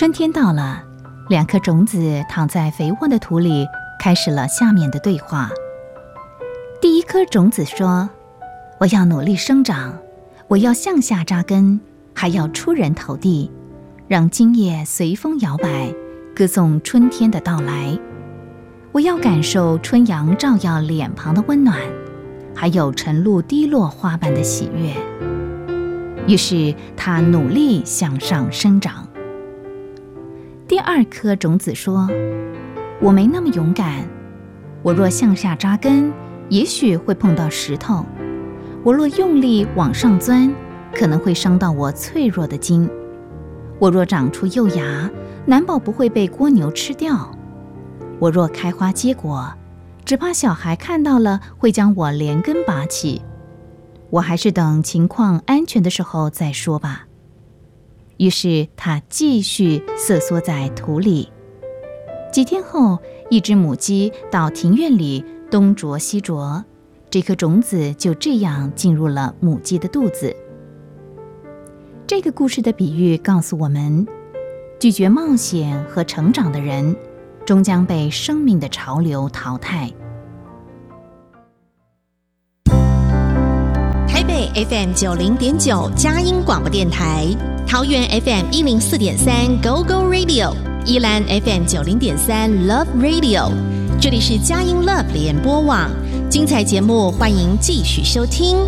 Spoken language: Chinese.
春天到了，两颗种子躺在肥沃的土里，开始了下面的对话。第一颗种子说：我要努力生长，我要向下扎根，还要出人头地，让茎叶随风摇摆，歌颂春天的到来。我要感受春阳照耀脸庞的温暖，还有晨露滴落花瓣的喜悦。于是他努力向上生长。第二颗种子说：我没那么勇敢，我若向下扎根，也许会碰到石头，我若用力往上钻，可能会伤到我脆弱的筋。我若长出幼芽，难保不会被蜗牛吃掉。我若开花结果，只怕小孩看到了会将我连根拔起。我还是等情况安全的时候再说吧。于是他继续瑟缩在土里。几天后，一只母鸡到庭院里东啄西啄，这颗种子就这样进入了母鸡的肚子。这个故事的比喻告诉我们，拒绝冒险和成长的人，终将被生命的潮流淘汰。 台北 FM 90.9佳音广播电台，桃园 FM 104.3 Go Go Radio， 宜兰 FM 90.3 Love Radio， 这里是佳音 Love 联播网，精彩节目欢迎继续收听。